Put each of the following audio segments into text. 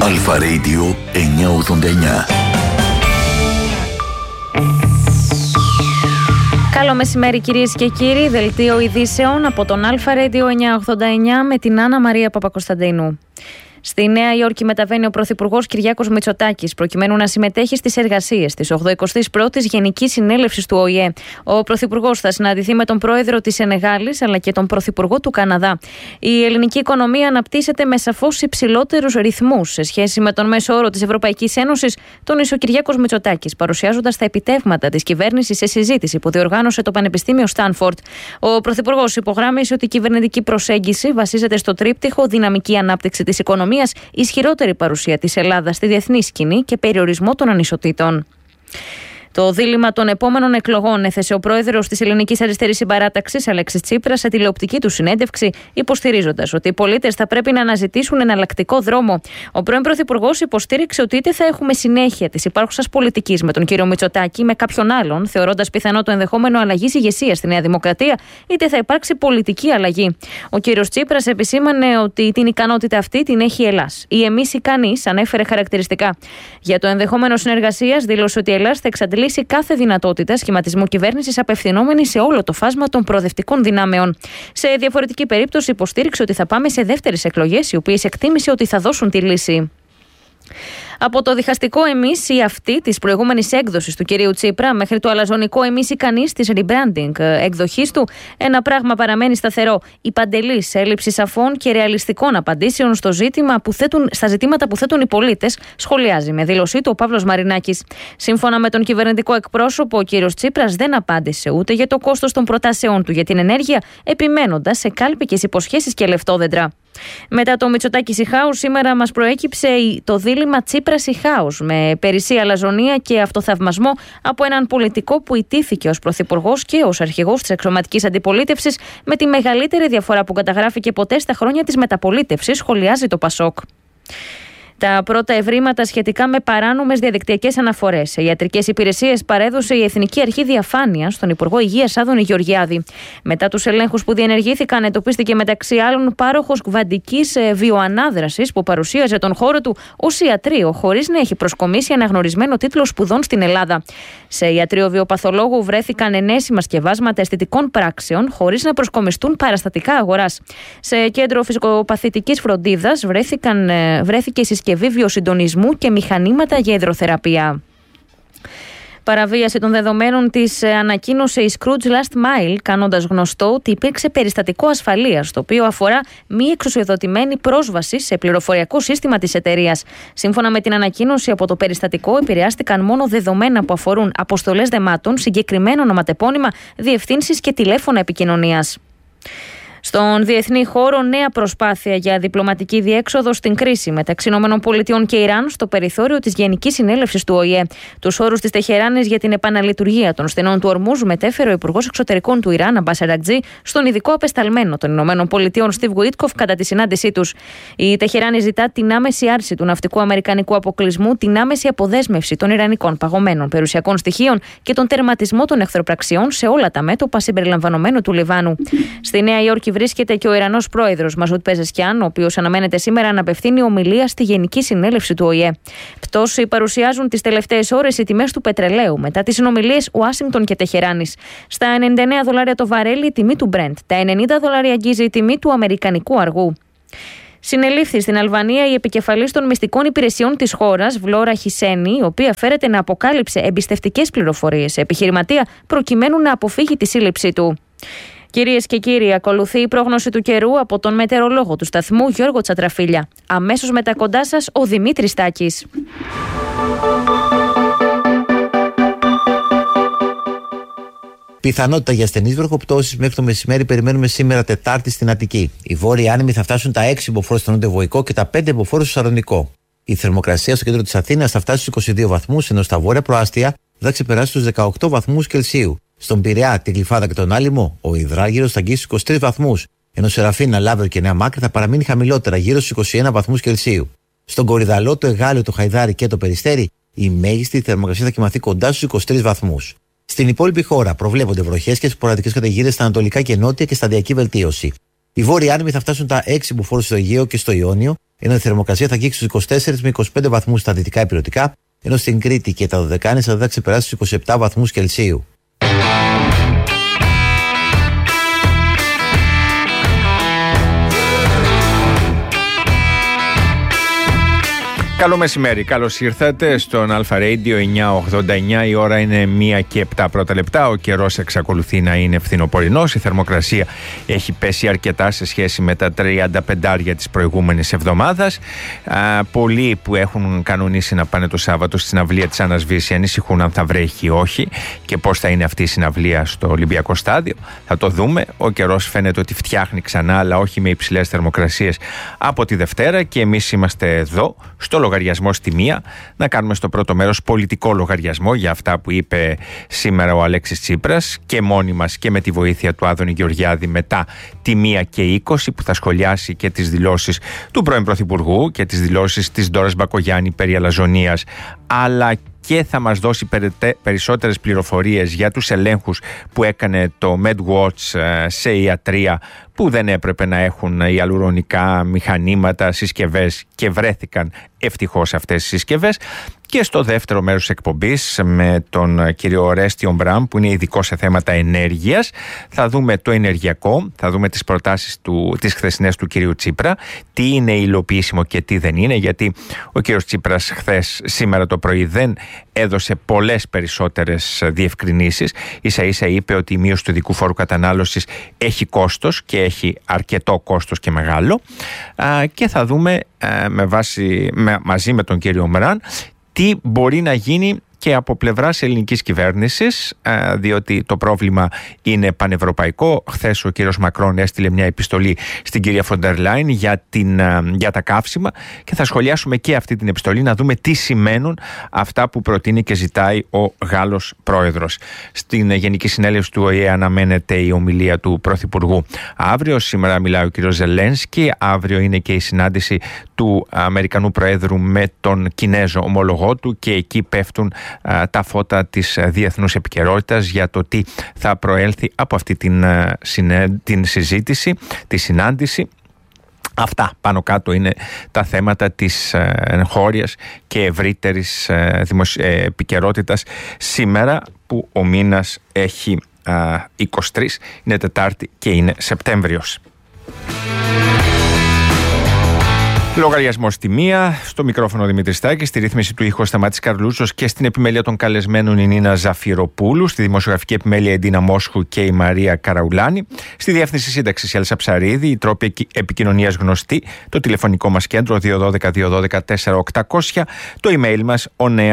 Αλφα Radio 989. Καλό μεσημέρι κυρίες και κύριοι, δελτίο ειδήσεων από τον Αλφα Radio 989 με την Άννα Μαρία Παπακοσταντίνου. Στη Νέα Υόρκη μεταβαίνει ο Πρωθυπουργός Κυριάκος Μητσοτάκης προκειμένου να συμμετέχει στις εργασίες της 81ης Γενικής Συνέλευσης του ΟΗΕ. Ο Πρωθυπουργός θα συναντηθεί με τον Πρόεδρο της Σενεγάλης αλλά και τον Πρωθυπουργό του Καναδά. Η ελληνική οικονομία αναπτύσσεται με σαφώς υψηλότερους ρυθμούς σε σχέση με τον μέσο όρο της Ευρωπαϊκής Ένωσης, τόνισε ο Κυριάκος Μητσοτάκης, παρουσιάζοντας τα επιτεύγματα της κυβέρνησης σε συζήτηση που διοργάνωσε το Πανεπιστήμιο Στάνφορντ. Ο Πρωθυπουργός υπογράμμισε ότι η κυβερνητική προσέγγιση βασίζεται στο τρίπτυχο δυναμική ανάπτυξη της οικονομίας, ισχυρότερη παρουσία της Ελλάδας στη διεθνή σκηνή και περιορισμό των ανισοτήτων. Το δίλημμα των επόμενων εκλογών έθεσε ο πρόεδρος της Ελληνικής Αριστερής Συμπαράταξης, Αλέξης Τσίπρας, σε τηλεοπτική του συνέντευξη, υποστηρίζοντας ότι οι πολίτες θα πρέπει να αναζητήσουν εναλλακτικό δρόμο. Ο πρώην πρωθυπουργός υποστήριξε ότι είτε θα έχουμε συνέχεια της υπάρχουσας πολιτικής με τον κύριο Μητσοτάκη ή με κάποιον άλλον, θεωρώντας πιθανό το ενδεχόμενο αλλαγής ηγεσίας στη Νέα Δημοκρατία, είτε θα υπάρξει πολιτική αλλαγή. Ο κύριος Τσίπρας επισήμανε ότι την ικανότητα αυτή την έχει η Ελλάς. Η εμείς ικανής ανέφερε χαρακτηριστικά. Για το ενδεχόμενο συνεργασίας δήλωσε ότι η Ελλάς θα εξαντλήσει κάθε δυνατότητα σχηματισμού κυβέρνησης απευθυνόμενη σε όλο το φάσμα των προοδευτικών δυνάμεων. Σε διαφορετική περίπτωση υποστήριξε ότι θα πάμε σε δεύτερες εκλογές, οι οποίες εκτίμησε ότι θα δώσουν τη λύση. Από το διχαστικό εμείς ή αυτή της προηγούμενης έκδοσης του κυρίου Τσίπρα μέχρι το αλαζονικό εμείς ικανής της rebranding εκδοχής του, ένα πράγμα παραμένει σταθερό: η παντελής έλλειψη σαφών και ρεαλιστικών απαντήσεων στα ζητήματα που θέτουν οι πολίτες, σχολιάζει με δήλωσή του ο Παύλος Μαρινάκης. Σύμφωνα με τον κυβερνητικό εκπρόσωπο, ο κύριος Τσίπρας δεν απάντησε ούτε για το κόστος των προτάσεών του για την ενέργεια, επιμένοντας σε κάλπικες υποσχέσεις και λεφτόδεντρα. Μετά το Μητσοτάκη-Σιχάους, σήμερα μας προέκυψε το δίλημμα Τσίπρας-Σιχάους, με περισσή αλαζονία και αυτοθαυμασμό από έναν πολιτικό που ητήθηκε ως πρωθυπουργός και ως αρχηγός της εξωματικής αντιπολίτευσης, με τη μεγαλύτερη διαφορά που καταγράφηκε ποτέ στα χρόνια της μεταπολίτευσης, σχολιάζει το Πασόκ. Τα πρώτα ευρήματα σχετικά με παράνομες διαδικτυακές αναφορές σε ιατρικές υπηρεσίες παρέδωσε η Εθνική Αρχή Διαφάνειας στον Υπουργό Υγείας Άδωνη Γεωργιάδη. Μετά τους ελέγχους που διενεργήθηκαν, εντοπίστηκε μεταξύ άλλων πάροχος κβαντικής βιοανάδρασης που παρουσίαζε τον χώρο του ως ιατρείο, χωρίς να έχει προσκομίσει αναγνωρισμένο τίτλο σπουδών στην Ελλάδα. Σε ιατρείο βιοπαθολόγου βρέθηκαν ενέσιμα σκευάσματα αισθητικών πράξεων, χωρίς να προσκομιστούν παραστατικά αγοράς. Σε κέντρο φυσικοπαθητικής φροντίδας βρέθηκε συσκευή βιοσυντονισμού και μηχανήματα για υδροθεραπεία. Παραβίαση των δεδομένων της ανακοίνωσε η Scrooge Last Mile, κάνοντας γνωστό ότι υπήρξε περιστατικό ασφαλείας, το οποίο αφορά μη εξουσιοδοτημένη πρόσβαση σε πληροφοριακό σύστημα της εταιρείας. Σύμφωνα με την ανακοίνωση, από το περιστατικό επηρεάστηκαν μόνο δεδομένα που αφορούν αποστολές δεμάτων, συγκεκριμένα ονοματεπώνυμα, διευθύνσεις και τηλέφωνα επικοινωνίας. Στον διεθνή χώρο, νέα προσπάθεια για διπλωματική διέξοδο στην κρίση μεταξύ ΗΠΑ και Ιράν στο περιθώριο της Γενικής Συνέλευσης του ΟΗΕ. Τους όρους της Τεχεράνης για την επαναλειτουργία των στενών του Ορμούζ μετέφερε ο Υπουργός Εξωτερικών του Ιράν, Αμπάς Αρακτζή, στον ειδικό απεσταλμένο των ΗΠΑ, Στιβ Γουίτκοφ, κατά τη συνάντησή τους. Η Τεχεράνη ζητά την άμεση άρση του ναυτικού αμερικανικού αποκλεισμού, την άμεση αποδέσμευση των ιρανικών παγωμένων περιουσιακών στοιχείων και τον τερματισμό των εχθροπραξιών σε όλα τα μέτωπα συμπεριλαμβανομένου του Λιβάνου. Στη Νέα Υόρκη βρίσκεται και ο Ιρανός πρόεδρος Μασούτ Πεζεσκιάν, ο οποίος αναμένεται σήμερα να απευθύνει ομιλία στη Γενική Συνέλευση του ΟΗΕ. Πτώση παρουσιάζουν τις τελευταίες ώρες οι τιμές του πετρελαίου μετά τις συνομιλίες Ουάσιγκτον και Τεχεράνης. Στα $99 το βαρέλι η τιμή του Brent, τα $90 αγγίζει η τιμή του αμερικανικού αργού. Συνελήφθη στην Αλβανία η επικεφαλής των μυστικών υπηρεσιών της χώρας, Βλόρα Χισένη, η οποία φέρεται να αποκάλυψε εμπιστευτικές πληροφορίες σε επιχειρηματία προκειμένου να αποφύγει τη σύλληψή του. Κυρίες και κύριοι, ακολουθεί η πρόγνωση του καιρού από τον μετεωρολόγο του σταθμού Γιώργο Τσατραφίλια. Αμέσως μετά κοντά σας ο Δημήτρης Τάκης. Πιθανότητα για ασθενείς βροχοπτώσεις μέχρι το μεσημέρι περιμένουμε σήμερα Τετάρτη στην Αττική. Οι βόρειοι άνεμοι θα φτάσουν τα 6 μποφόρ στο νότιο Βοϊκό και τα 5 μποφόρ στο Σαλονικό. Η θερμοκρασία στο κέντρο της Αθήνας θα φτάσει στους 22 βαθμούς, ενώ στα βόρεια προάστια θα ξεπεράσει τους 18 βαθμούς Κελσίου. Στον Πειραιά, τη Γλυφάδα και τον Άλυμο, ο υδράργυρος θα αγγίσει στους 23 βαθμούς, ενώ Σεραφίνα, Λαύριο και Νέα Μάκρη θα παραμείνει χαμηλότερα, γύρω στους 21 βαθμούς Κελσίου. Στον Κορυδαλό, το Εγάλεο, το Χαϊδάρι και το Περιστέρι, η μέγιστη θερμοκρασία θα κοιμαθεί κοντά στους 23 βαθμούς. Στην υπόλοιπη χώρα προβλέπονται βροχές και σποραδικές καταιγίδες στα ανατολικά και νότια και σταδιακή βελτίωση. Οι βόρειοι άνεμοι θα φτάσουν τα 6 μποφόρ στο Αιγαίο και στο Ιόνιο, ενώ η θερμοκρασία θα αγγίξει στους 24 με 25 βαθμούς στα δυτικά ηπειρωτικά, ενώ στην Κρήτη και τα Δωδεκάνησα θα ξεπεράσει στους 27 βαθμούς Κελσίου. Καλό μεσημέρι, καλώς ήρθατε στον Αλφα Radio 989. Η ώρα είναι 1 και 7 πρώτα λεπτά. Ο καιρός εξακολουθεί να είναι φθινοπορεινός. Η θερμοκρασία έχει πέσει αρκετά σε σχέση με τα 35 της προηγούμενης εβδομάδας. Πολλοί που έχουν κανονίσει να πάνε το Σάββατο στην συναυλία της Άννας Βύση ανησυχούν αν θα βρέχει ή όχι και πώς θα είναι αυτή η συναυλία στο Ολυμπιακό Στάδιο. Θα το δούμε. Ο καιρός φαίνεται ότι φτιάχνει ξανά, αλλά όχι με υψηλές θερμοκρασίες από τη Δευτέρα, και εμείς είμαστε εδώ στο λογαριασμό στη μία να κάνουμε στο πρώτο μέρος πολιτικό λογαριασμό για αυτά που είπε σήμερα ο Αλέξης Τσίπρας, και μόνοι μας και με τη βοήθεια του Άδωνη Γεωργιάδη μετά τη 1 και 20, που θα σχολιάσει και τις δηλώσεις του πρώην Πρωθυπουργού και τις δηλώσεις της Ντόρας Μπακογιάννη περί αλαζονίας, αλλά και θα μας δώσει περισσότερες πληροφορίες για τους ελέγχους που έκανε το MedWatch σε ιατρεία που δεν έπρεπε να έχουν ιαλουρονικά μηχανήματα, συσκευές, και βρέθηκαν ευτυχώς αυτές οι συσκευές. Και στο δεύτερο μέρος της εκπομπής με τον κύριο Ορέστη Ομπράμ, που είναι ειδικό σε θέματα ενέργειας, θα δούμε το ενεργειακό, θα δούμε τις προτάσεις τις χθεσινές του κυρίου Τσίπρα, τι είναι υλοποιήσιμο και τι δεν είναι, γιατί ο κύριος Τσίπρας σήμερα το πρωί δεν έδωσε πολλές περισσότερες διευκρινήσεις. Ίσα ίσα είπε ότι η μείωση του ειδικού φόρου κατανάλωσης έχει κόστος, και έχει αρκετό κόστος και μεγάλο, και θα δούμε μαζί με τον κύριο Ομπράμ τι μπορεί να γίνει και από πλευράς ελληνικής κυβέρνησης, διότι το πρόβλημα είναι πανευρωπαϊκό. Χθες ο κύριος Μακρόν έστειλε μια επιστολή στην κυρία Φοντερ Λάιν για τα καύσιμα, και θα σχολιάσουμε και αυτή την επιστολή, να δούμε τι σημαίνουν αυτά που προτείνει και ζητάει ο Γάλλος πρόεδρος. Στην Γενική Συνέλευση του ΟΗΕ αναμένεται η ομιλία του Πρωθυπουργού αύριο. Σήμερα μιλάει ο κύριος Ζελένσκι. Αύριο είναι και η συνάντηση του Αμερικανού Προέδρου με τον Κινέζο ομολογό του, και εκεί πέφτουν τα φώτα της διεθνούς επικαιρότητας για το τι θα προέλθει από αυτή την συζήτηση, τη συνάντηση. Αυτά πάνω κάτω είναι τα θέματα της εγχώριας και ευρύτερης επικαιρότητας σήμερα, που ο μήνας έχει 23, είναι Τετάρτη και είναι Σεπτέμβριος. Λογαριασμός στη μία, στο μικρόφωνο Δημήτρης Στάκης, στη ρύθμιση του ήχου Σταμάτης Καρλούτσος, και στην επιμέλεια των καλεσμένων η Νίνα Ζαφυροπούλου, στη δημοσιογραφική επιμέλεια η Ντίνα Μόσχου και η Μαρία Καραουλάνη, στη διεύθυνση σύνταξης η Έλσα Ψαρίδη, οι τρόποι επικοινωνίας γνωστοί, το τηλεφωνικό μας κέντρο 212-212-4800, το email μας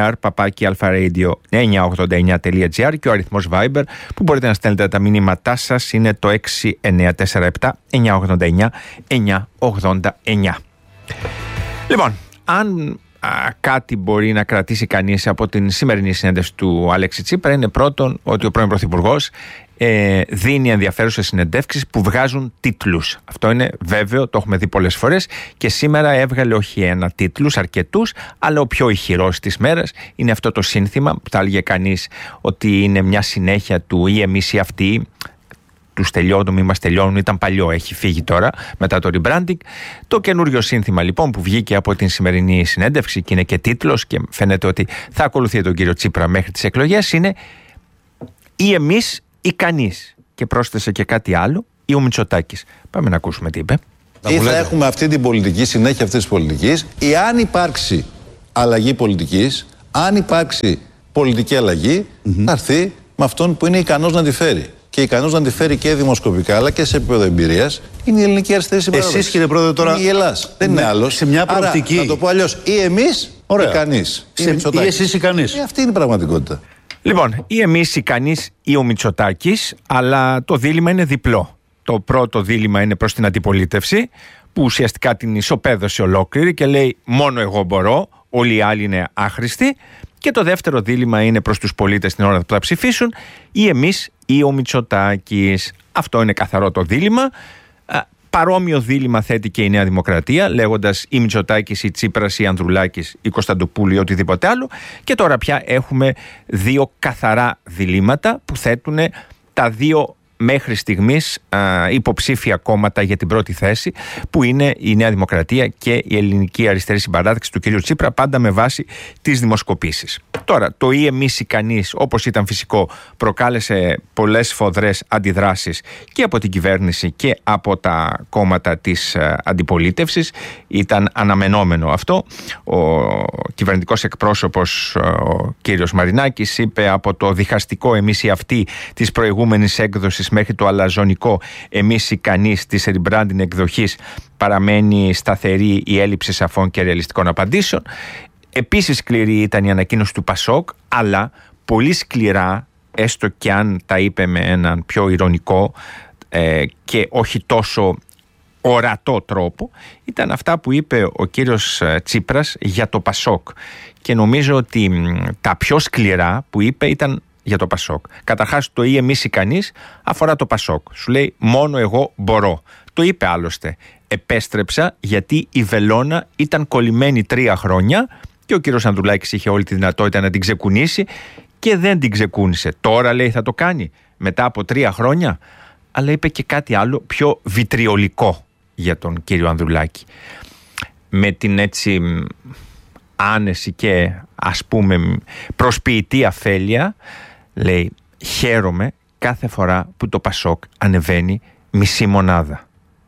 onair@alpharadio989.gr και ο αριθμός Viber που μπορείτε να στέλνετε τα μηνύματά σας είναι το 6947 989 989. Λοιπόν, αν κάτι μπορεί να κρατήσει κανείς από την σημερινή συνέντευξη του Αλέξη Τσίπρα, είναι πρώτον ότι ο πρώην Πρωθυπουργός δίνει ενδιαφέρουσες συνεντεύξεις που βγάζουν τίτλους. Αυτό είναι βέβαιο, το έχουμε δει πολλές φορές, και σήμερα έβγαλε όχι ένα τίτλους, αρκετούς, αλλά ο πιο ηχηρός της μέρας είναι αυτό το σύνθημα που θα έλεγε κανείς ότι είναι μια συνέχεια του ή εμείς ή αυτοί. Τους τελειώνουν, μη μας τελειώνουν, ήταν παλιό, έχει φύγει τώρα μετά το rebranding. Το καινούριο σύνθημα λοιπόν που βγήκε από την σημερινή συνέντευξη, και είναι και τίτλος και φαίνεται ότι θα ακολουθεί τον κύριο Τσίπρα μέχρι τις εκλογές, είναι ή εμείς ή κανείς. Και πρόσθεσε και κάτι άλλο, ή ο Μητσοτάκης. Πάμε να ακούσουμε τι είπε. Ή θα έχουμε αυτή την πολιτική, συνέχεια αυτής της πολιτικής, ή αν υπάρξει αλλαγή πολιτικής, αν υπάρξει πολιτική αλλαγή, θα έρθει με αυτόν που είναι ικανός να τη φέρει. Και ικανός να τη φέρει και δημοσκοπικά αλλά και σε επίπεδο εμπειρίας είναι η ελληνική αριστερή συμπαράσταση. Εσείς, κύριε Πρόεδρε, τώρα. Είναι η Ελλάς. Δεν είναι άλλος. Σε μια προοπτική. Άρα, να το πω αλλιώς, ή εμείς ή κανείς. Ή εσείς ή κανείς. Αυτή είναι η πραγματικότητα. Λοιπόν, ή εμείς ή κανείς ή ο Μητσοτάκης, αλλά το δίλημμα είναι διπλό. Το πρώτο δίλημμα είναι προς την αντιπολίτευση, που ουσιαστικά την ισοπαίδωσε ολόκληρη και λέει μόνο εγώ μπορώ, όλοι οι άλλοι είναι άχρηστοι. Και το δεύτερο δίλημμα είναι προς τους πολίτες την ώρα που θα ψηφίσουν, ή εμείς ή ο Μητσοτάκης. Αυτό είναι καθαρό το δίλημμα. Παρόμοιο δίλημμα θέτει και η Νέα Δημοκρατία, λέγοντας ή Μητσοτάκης ή Τσίπρας ή Ανδρουλάκης ή Κωνσταντοπούλου ή οτιδήποτε άλλο. Και τώρα πια έχουμε δύο καθαρά διλήμματα που θέτουν τα δύο μέχρι στιγμής υποψήφια κόμματα για την πρώτη θέση, που είναι η Νέα Δημοκρατία και η Ελληνική Αριστερή Συμπαράταξη του κ. Τσίπρα, πάντα με βάση τις δημοσκοπήσεις. Τώρα, το ή εμείς ή κανείς, όπως ήταν φυσικό, προκάλεσε πολλές σφοδρές αντιδράσεις και από την κυβέρνηση και από τα κόμματα της αντιπολίτευσης. Ήταν αναμενόμενο αυτό. Ο κυβερνητικός εκπρόσωπος, ο κύριος Μαρινάκης, είπε από το διχαστικό εμείς ή αυτοί της προηγούμενης έκδοσης μέχρι το αλαζονικό εμείς ή κανείς της rebranding εκδοχής παραμένει σταθερή η έλλειψη σαφών και ρεαλιστικών απαντήσεων. Επίσης σκληρή ήταν η ανακοίνωση του Πασόκ, αλλά πολύ σκληρά, έστω και αν τα είπε με έναν πιο ειρωνικό και όχι τόσο ορατό τρόπο, ήταν αυτά που είπε ο κύριος Τσίπρας για το Πασόκ. Και νομίζω ότι τα πιο σκληρά που είπε ήταν για το Πασόκ. Καταρχάς, το ή εμείς ή κανείς αφορά το Πασόκ. Σου λέει μόνο εγώ μπορώ. Το είπε άλλωστε. Επέστρεψα γιατί η βελόνα ήταν κολλημένη 3 χρόνια και ο κύριος Ανδρουλάκης είχε όλη τη δυνατότητα να την ξεκουνήσει και δεν την ξεκούνησε. Τώρα λέει θα το κάνει μετά από 3 χρόνια. Αλλά είπε και κάτι άλλο πιο βιτριολικό για τον κύριο Ανδρουλάκη. Με την έτσι άνεση και ας πούμε προσποιητή αφέλεια, λέει, χαίρομαι κάθε φορά που το Πασόκ ανεβαίνει μισή μονάδα.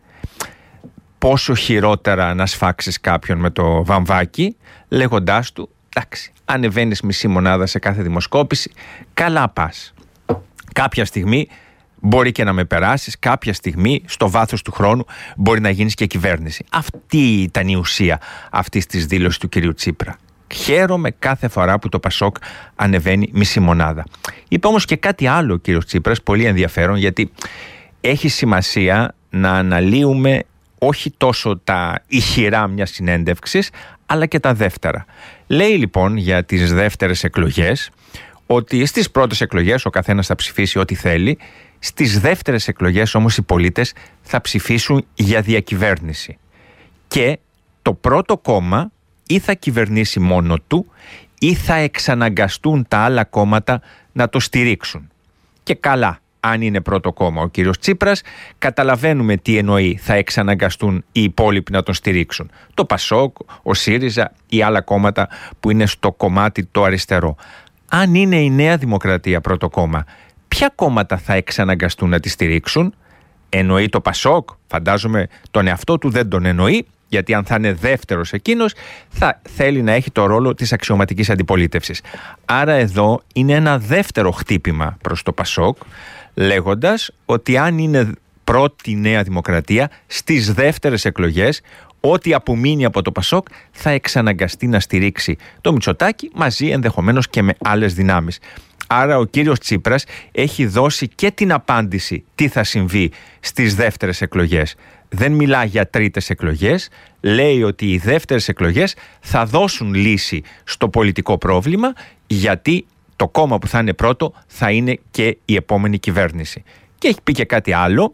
Πόσο χειρότερα να σφάξεις κάποιον με το βαμβάκι, λέγοντάς του, εντάξει, ανεβαίνεις μισή μονάδα σε κάθε δημοσκόπηση, καλά πας. Κάποια στιγμή μπορεί και να με περάσεις, κάποια στιγμή στο βάθος του χρόνου μπορεί να γίνεις και κυβέρνηση. Αυτή ήταν η ουσία αυτής της δήλωσης του κυρίου Τσίπρα. Χαίρομαι κάθε φορά που το Πασόκ ανεβαίνει μισή μονάδα. Είπε όμως και κάτι άλλο ο κύριος Τσίπρας, πολύ ενδιαφέρον, γιατί έχει σημασία να αναλύουμε όχι τόσο τα ηχηρά μιας συνέντευξης, αλλά και τα δεύτερα. Λέει λοιπόν για τις δεύτερες εκλογές ότι στις πρώτες εκλογές ο καθένας θα ψηφίσει ό,τι θέλει, στις δεύτερες εκλογές όμως οι πολίτες θα ψηφίσουν για διακυβέρνηση. Και το πρώτο κόμμα ή θα κυβερνήσει μόνο του ή θα εξαναγκαστούν τα άλλα κόμματα να το στηρίξουν. Και καλά, αν είναι πρώτο κόμμα ο κύριος Τσίπρας, καταλαβαίνουμε τι εννοεί θα εξαναγκαστούν οι υπόλοιποι να τον στηρίξουν. Το Πασόκ, ο ΣΥΡΙΖΑ ή άλλα κόμματα που είναι στο κομμάτι το αριστερό. Αν είναι η Νέα Δημοκρατία πρώτο κόμμα, ποια κόμματα θα εξαναγκαστούν να τη στηρίξουν? Εννοεί το Πασόκ? Φαντάζομαι τον εαυτό του δεν τον εννοεί, γιατί αν θα είναι δεύτερος εκείνος θα θέλει να έχει το ρόλο της αξιωματικής αντιπολίτευσης. Άρα εδώ είναι ένα δεύτερο χτύπημα προς το Πασόκ, λέγοντας ότι αν είναι πρώτη Νέα Δημοκρατία, στις δεύτερες εκλογές ό,τι απομείνει από το Πασόκ θα εξαναγκαστεί να στηρίξει το Μητσοτάκη, μαζί ενδεχομένως και με άλλες δυνάμεις. Άρα ο κύριος Τσίπρας έχει δώσει και την απάντηση τι θα συμβεί στις δεύτερες εκλογές. Δεν μιλά για τρίτες εκλογές, λέει ότι οι δεύτερες εκλογές θα δώσουν λύση στο πολιτικό πρόβλημα, γιατί το κόμμα που θα είναι πρώτο θα είναι και η επόμενη κυβέρνηση. Και έχει πει και κάτι άλλο,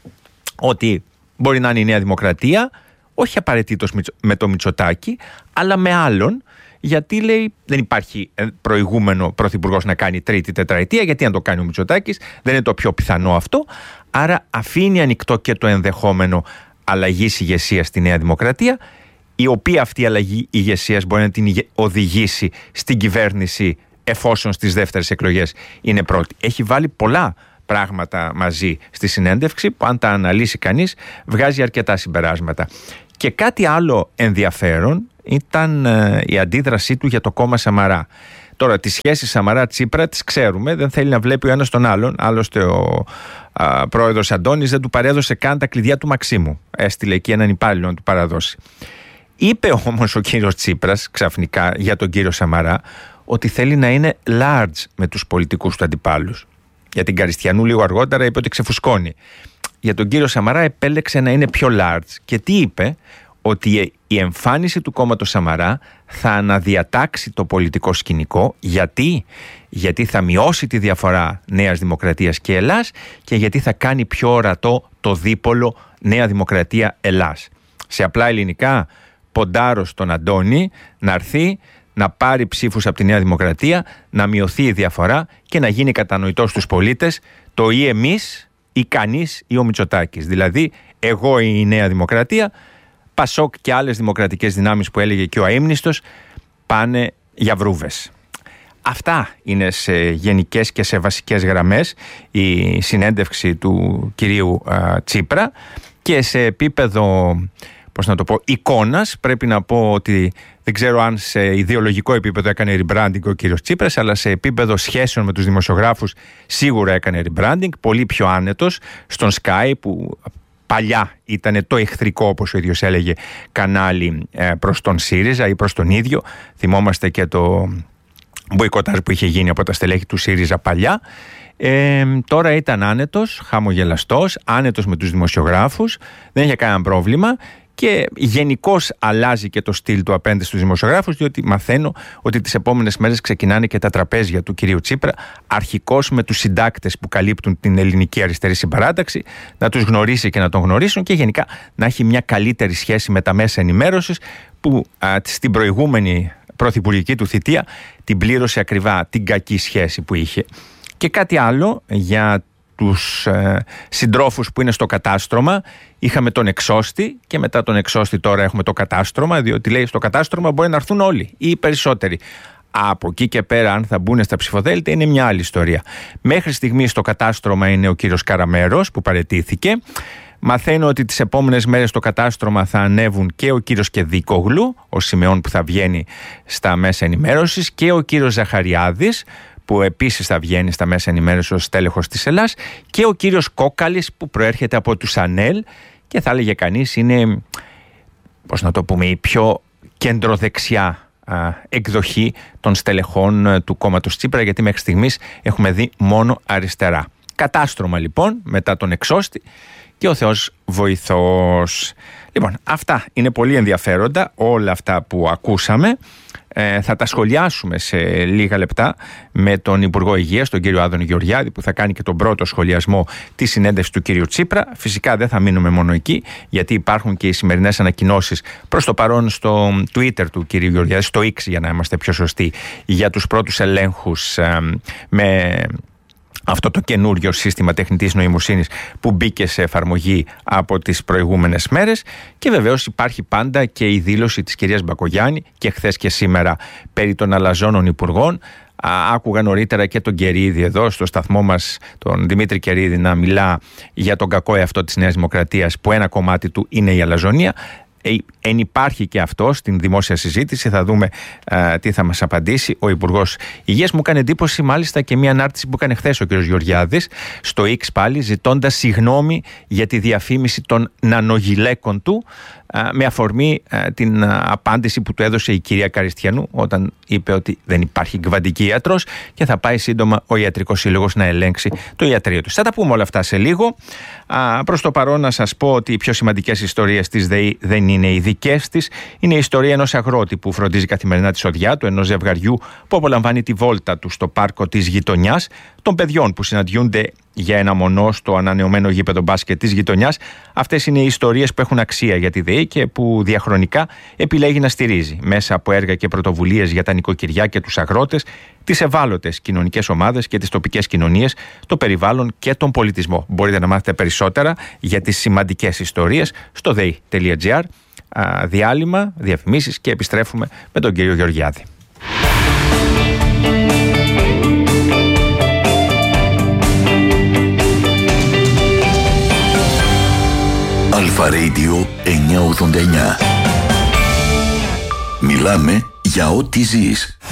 ότι μπορεί να είναι η Νέα Δημοκρατία, όχι απαραίτητος με το Μητσοτάκη, αλλά με άλλον, γιατί λέει δεν υπάρχει προηγούμενο πρωθυπουργός να κάνει τρίτη τετραετία, γιατί αν το κάνει ο Μητσοτάκης δεν είναι το πιο πιθανό αυτό, άρα αφήνει ανοιχτό και το ενδεχόμενο αλλαγής ηγεσίας στη Νέα Δημοκρατία, η οποία αυτή η αλλαγή ηγεσίας μπορεί να την οδηγήσει στην κυβέρνηση εφόσον στις δεύτερες εκλογές είναι πρώτη. Έχει βάλει πολλά πράγματα μαζί στη συνέντευξη που αν τα αναλύσει κανείς βγάζει αρκετά συμπεράσματα. Και κάτι άλλο ενδιαφέρον ήταν η αντίδρασή του για το κόμμα Σαμαρά. Τώρα τις σχέσεις Σαμαρά-Τσίπρα τις ξέρουμε, δεν θέλει να βλέπει ο ένας τον άλλον. Άλλωστε ο πρόεδρος Αντώνης δεν του παρέδωσε καν τα κλειδιά του Μαξίμου. Έστειλε εκεί έναν υπάλληλο να του παραδώσει. Είπε όμως ο κύριος Τσίπρας ξαφνικά για τον κύριο Σαμαρά ότι θέλει να είναι large με τους πολιτικούς του αντιπάλους. Για την Καριστιανού λίγο αργότερα είπε ότι ξεφουσκώνει. Για τον κύριο Σαμαρά επέλεξε να είναι πιο large. Και τι είπε? Ότι η εμφάνιση του κόμματος Σαμαρά θα αναδιατάξει το πολιτικό σκηνικό. Γιατί θα μειώσει τη διαφορά Νέας Δημοκρατίας και Ελλάς και γιατί θα κάνει πιο ορατό το δίπολο Νέα Δημοκρατία-Ελλάς. Σε απλά ελληνικά, ποντάρω στον Αντώνη να έρθει να πάρει ψήφους από τη Νέα Δημοκρατία, να μειωθεί η διαφορά και να γίνει κατανοητό στους πολίτες το ή εμείς ή κανείς ή ο Μητσοτάκης. Δηλαδή, εγώ η Νέα Δημοκρατία, Πασόκ και άλλες δημοκρατικές δυνάμεις που έλεγε και ο αείμνηστος πάνε για βρούβες. Αυτά είναι σε γενικές και σε βασικές γραμμές η συνέντευξη του κυρίου Τσίπρα, και σε επίπεδο, εικόνας, πρέπει να πω ότι δεν ξέρω αν σε ιδεολογικό επίπεδο έκανε rebranding ο κύριος Τσίπρας, αλλά σε επίπεδο σχέσεων με τους δημοσιογράφους σίγουρα έκανε rebranding, πολύ πιο άνετος στον Sky, που παλιά ήταν το εχθρικό, όπως ο ίδιος έλεγε, κανάλι προς τον ΣΥΡΙΖΑ ή προς τον ίδιο. Θυμόμαστε και το μποϊκοτάζ που είχε γίνει από τα στελέχη του ΣΥΡΙΖΑ παλιά. Τώρα ήταν άνετος, χαμογελαστός, άνετος με τους δημοσιογράφους, δεν είχε κανένα πρόβλημα, και γενικώς αλλάζει και το στυλ του απέναντι στους δημοσιογράφους, διότι μαθαίνω ότι τις επόμενες μέρες ξεκινάνε και τα τραπέζια του κυρίου Τσίπρα, αρχικώς με τους συντάκτες που καλύπτουν την ελληνική αριστερή συμπαράταξη, να τους γνωρίσει και να τον γνωρίσουν, και γενικά να έχει μια καλύτερη σχέση με τα μέσα ενημέρωσης, που στην προηγούμενη πρωθυπουργική του θητεία την πλήρωσε ακριβά την κακή σχέση που είχε. Και κάτι άλλο για τους συντρόφους που είναι στο κατάστρωμα. Είχαμε τον εξώστη και μετά τον εξώστη τώρα έχουμε το κατάστρωμα, διότι λέει στο κατάστρωμα μπορεί να έρθουν όλοι ή οι περισσότεροι. Από εκεί και πέρα, αν θα μπουν στα ψηφοδέλτια, είναι μια άλλη ιστορία. Μέχρι στιγμή στο κατάστρωμα είναι ο κύριος Καραμέρος που παραιτήθηκε. Μαθαίνω ότι τις επόμενες μέρες στο κατάστρωμα θα ανέβουν και ο κύριος Κεδίκογλου, ο Σιμεών που θα βγαίνει στα μέσα ενημέρωσης, και ο κύριος Ζαχαριάδης, που επίσης θα βγαίνει στα μέσα ενημέρωσης ως τέλεχος της Ελλάς, και ο κύριος Κόκαλης που προέρχεται από τους ΑΝΕΛ και θα έλεγε κανείς είναι, η πιο κεντροδεξιά εκδοχή των στελεχών του κόμματος Τσίπρα, γιατί μέχρι στιγμής έχουμε δει μόνο αριστερά. Κατάστρωμα λοιπόν μετά τον εξώστη και ο Θεός βοηθός. Λοιπόν, αυτά είναι πολύ ενδιαφέροντα, όλα αυτά που ακούσαμε. Θα τα σχολιάσουμε σε λίγα λεπτά με τον Υπουργό Υγείας, τον κύριο Άδωνη Γεωργιάδη, που θα κάνει και τον πρώτο σχολιασμό της συνέντευξης του κύριου Τσίπρα. Φυσικά δεν θα μείνουμε μόνο εκεί, γιατί υπάρχουν και οι σημερινές ανακοινώσεις προς το παρόν στο Twitter του κύριου Γεωργιάδη, στο X για να είμαστε πιο σωστοί, για τους πρώτους ελέγχους με αυτό το καινούριο σύστημα τεχνητής νοημοσύνης που μπήκε σε εφαρμογή από τις προηγούμενες μέρες. Και βεβαίως υπάρχει πάντα και η δήλωση της κυρίας Μπακογιάννη και χθες και σήμερα περί των αλαζόνων υπουργών. Άκουγα νωρίτερα και τον Κερίδη εδώ στο σταθμό μας, τον Δημήτρη Κερίδη, να μιλά για τον κακό εαυτό της Νέας Δημοκρατίας, που ένα κομμάτι του είναι η αλαζονία. Εν υπάρχει και αυτό στην δημόσια συζήτηση. Θα δούμε τι θα μας απαντήσει ο Υπουργός Υγείας. Μου έκανε εντύπωση μάλιστα και μια ανάρτηση που έκανε χθες ο κ. Γεωργιάδης στο X πάλι, ζητώντας συγγνώμη για τη διαφήμιση των νανογυλαίκων του, με αφορμή την απάντηση που του έδωσε η κυρία Καριστιανού όταν είπε ότι δεν υπάρχει κβαντική ιατρός και θα πάει σύντομα ο Ιατρικός Σύλλογος να ελέγξει το ιατρείο του. Θα τα πούμε όλα αυτά σε λίγο. Προς το παρόν να σας πω ότι οι πιο σημαντικές ιστορίες της ΔΕΗ δεν είναι οι δικές της. Είναι η ιστορία ενός αγρότη που φροντίζει καθημερινά τη σοδιά του, ενός ζευγαριού που απολαμβάνει τη βόλτα του στο πάρκο της γειτονιάς, των παιδιών που συναντιούνται για ένα μονό στο ανανεωμένο γήπεδο μπάσκετ της γειτονιάς. Αυτές είναι οι ιστορίες που έχουν αξία για τη ΔΕΗ και που διαχρονικά επιλέγει να στηρίζει μέσα από έργα και πρωτοβουλίες για τα νοικοκυριά και τους αγρότες, τις ευάλωτες κοινωνικές ομάδες και τις τοπικές κοινωνίες, το περιβάλλον και τον πολιτισμό. Μπορείτε να μάθετε περισσότερα για τις σημαντικές ιστορίες στο dei.gr. Διάλειμμα, διαφημίσεις και επιστρέφουμε με τον κύριο Γεωργιάδη. Αλφα Radio 989. Μιλάμε για ό,τι ζεις.